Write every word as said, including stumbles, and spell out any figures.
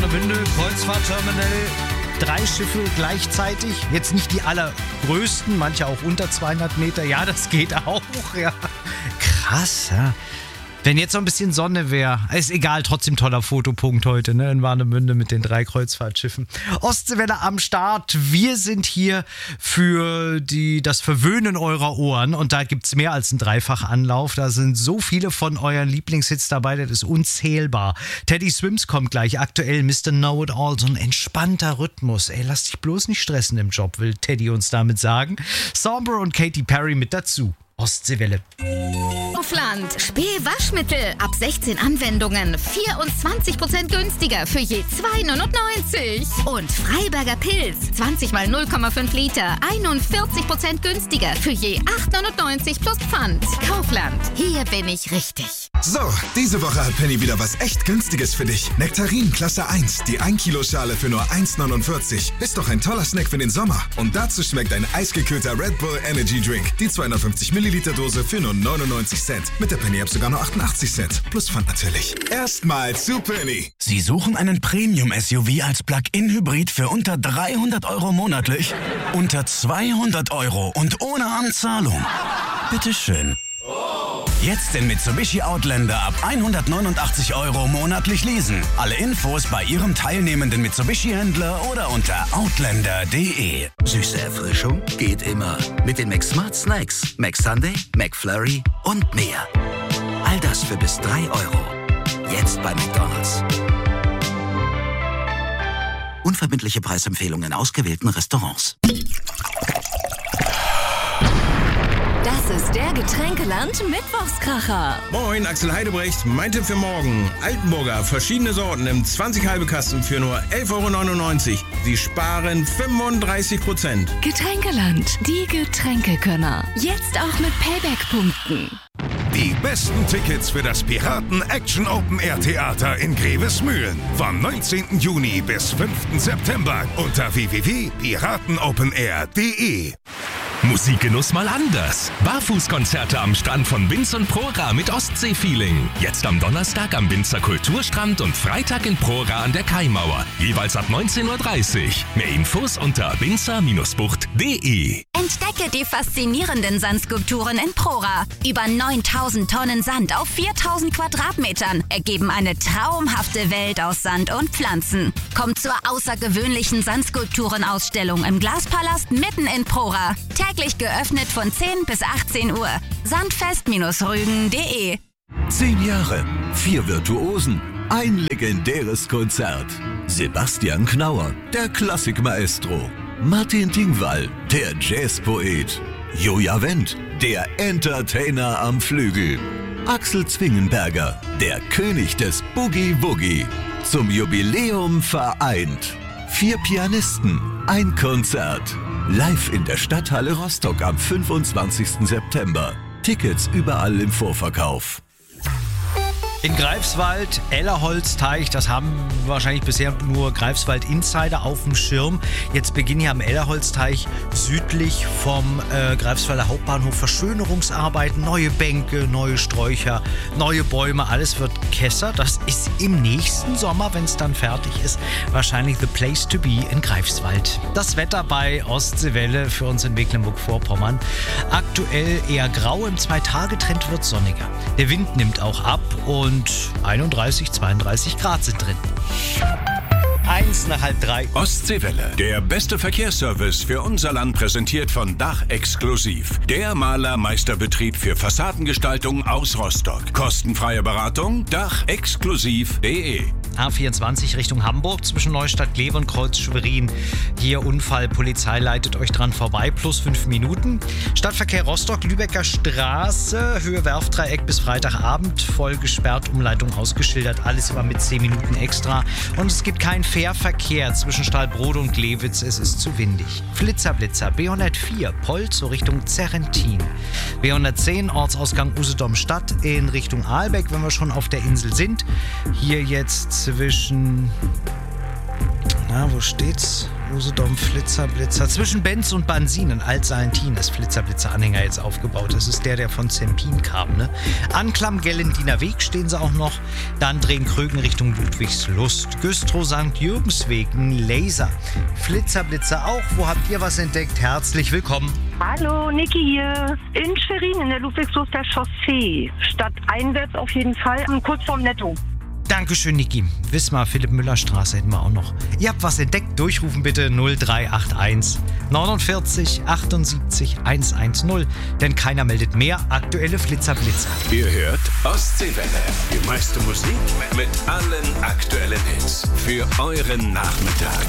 Warnemünde, Kreuzfahrtterminal. Drei Schiffe gleichzeitig. Jetzt nicht die allergrößten, manche auch unter zweihundert Meter. Ja, das geht auch. Ja. Krass, ja. Wenn jetzt noch ein bisschen Sonne wäre, ist egal, trotzdem toller Fotopunkt heute, ne, in Warnemünde mit den drei Kreuzfahrtschiffen. Ostseewelle am Start. Wir sind hier für die, das Verwöhnen eurer Ohren und da gibt's mehr als einen Dreifachanlauf. Da sind so viele von euren Lieblingshits dabei, das ist unzählbar. Teddy Swims kommt gleich, aktuell Mister Know-It-All, so ein entspannter Rhythmus. Ey, lass dich bloß nicht stressen im Job, will Teddy uns damit sagen. Somber und Katy Perry mit dazu. Ostseewelle. Kaufland. Spee-Waschmittel. Ab sechzehn Anwendungen. vierundzwanzig Prozent günstiger für je zwei neunundneunzig. Und Freiberger Pilz. zwanzig mal null Komma fünf Liter. einundvierzig Prozent günstiger für je acht neunundneunzig plus Pfand. Kaufland. Hier bin ich richtig. So, diese Woche hat Penny wieder was echt Günstiges für dich. Nektarin Klasse eins. Die ein Kilo Schale für nur eins neunundvierzig. Ist doch ein toller Snack für den Sommer. Und dazu schmeckt ein eisgekühlter Red Bull Energy Drink. Die zweihundertfünfzig Milliliter Dose für nur neunundneunzig Cent. Mit der Penny-App sogar nur achtundachtzig Cent. Plus Pfand natürlich. Erstmal zu Penny. Sie suchen einen Premium-S U V als Plug-in-Hybrid für unter dreihundert Euro monatlich? Unter zweihundert Euro und ohne Anzahlung? Bitteschön. Jetzt den Mitsubishi Outlander ab hundertneunundachtzig Euro monatlich leasen. Alle Infos bei Ihrem teilnehmenden Mitsubishi-Händler oder unter outlander punkt de. Süße Erfrischung geht immer. Mit den McSmart Snacks, McSunday, McFlurry und mehr. All das für bis drei Euro. Jetzt bei McDonald's. Unverbindliche Preisempfehlungen in ausgewählten Restaurants. Das ist der Getränkeland Mittwochskracher. Moin, Axel Heidebrecht. Mein Tipp für morgen. Altenburger, verschiedene Sorten im zwanzig halbe Kasten für nur elf Euro neunundneunzig. Sie sparen fünfunddreißig Prozent. Getränkeland, die Getränkekönner. Jetzt auch mit Payback-Punkten. Die besten Tickets für das Piraten Action Open Air Theater in Grevesmühlen. Vom neunzehnten Juni bis fünften September unter w w w punkt piratenopenair punkt de. Musikgenuss mal anders. Barfußkonzerte am Strand von Binz und Prora mit Ostsee-Feeling. Jetzt am Donnerstag am Binzer Kulturstrand und Freitag in Prora an der Kaimauer. Jeweils ab neunzehn Uhr dreißig. Mehr Infos unter binzer Bindestrich bucht punkt de. Entdecke die faszinierenden Sandskulpturen in Prora. Über neuntausend Tonnen Sand auf viertausend Quadratmetern ergeben eine traumhafte Welt aus Sand und Pflanzen. Kommt zur außergewöhnlichen Sandskulpturenausstellung im Glaspalast mitten in Prora. Täglich geöffnet von zehn bis achtzehn Uhr. sandfest Rügen punkt de. Zehn Jahre, vier Virtuosen, ein legendäres Konzert. Sebastian Knauer, der Klassikmaestro. Martin Tingwall, der Jazzpoet. Joja Wendt, der Entertainer am Flügel. Axel Zwingenberger, der König des Boogie-Woogie. Zum Jubiläum vereint. Vier Pianisten, ein Konzert. Live in der Stadthalle Rostock am fünfundzwanzigsten September. Tickets überall im Vorverkauf. In Greifswald, Ellerholzteich, das haben wahrscheinlich bisher nur Greifswald-Insider auf dem Schirm. Jetzt beginnen hier am Ellerholzteich südlich vom äh, Greifswalder Hauptbahnhof Verschönerungsarbeiten. Neue Bänke, neue Sträucher, neue Bäume, alles wird Kesser. Das ist im nächsten Sommer, wenn es dann fertig ist, wahrscheinlich the place to be in Greifswald. Das Wetter bei Ostseewelle für uns in Mecklenburg-Vorpommern. Aktuell eher grau, im Zwei-Tage-Trend wird sonniger. Der Wind nimmt auch ab und Und einunddreißig, zweiunddreißig Grad sind drin. Eins nach halb drei. Ostseewelle. Der beste Verkehrsservice für unser Land präsentiert von Dach Exklusiv. Der Malermeisterbetrieb für Fassadengestaltung aus Rostock. Kostenfreie Beratung dach exklusiv punkt de. A vierundzwanzig Richtung Hamburg zwischen Neustadt, Kleve und Kreuz Schwerin. Hier Unfall, Polizei leitet euch dran vorbei, plus fünf Minuten. Stadtverkehr Rostock, Lübecker Straße, Höhe Werftdreieck bis Freitagabend, voll gesperrt, Umleitung ausgeschildert, alles immer mit zehn Minuten extra. Und es gibt keinen Fährverkehr zwischen Stahlbrode und Glewitz, es ist zu windig. Flitzerblitzer, B hundertvier, Polzo Richtung Zerrentin. B hundertzehn, Ortsausgang Usedom-Stadt in Richtung Aalbeck, wenn wir schon auf der Insel sind. Hier jetzt zwischen, na, wo steht's? Usedom, Flitzerblitzer. Zwischen Benz und Bansin in Alt-Salentin ist Flitzerblitzer-Anhänger jetzt aufgebaut. Das ist der, der von Zempin kam, ne? Anklam, Gellendiner Weg stehen sie auch noch. Dann drehen Krögen Richtung Ludwigslust. Güstrow, Sankt Jürgensweg, ein Laser. Flitzerblitzer auch. Wo habt ihr was entdeckt? Herzlich willkommen. Hallo, Niki hier. In Schwerin, in der Ludwigsluster Chaussee. Stadteinwärts auf jeden Fall, kurz vorm Netto. Dankeschön, Niki. Wismar, Philipp-Müller-Straße hätten wir auch noch. Ihr habt was entdeckt? Durchrufen bitte null drei acht eins neunundvierzig achtundsiebzig hundertzehn. Denn keiner meldet mehr aktuelle Flitzerblitzer. Ihr hört Ostseewelle. Die meiste Musik mit allen aktuellen Hits. Für euren Nachmittag.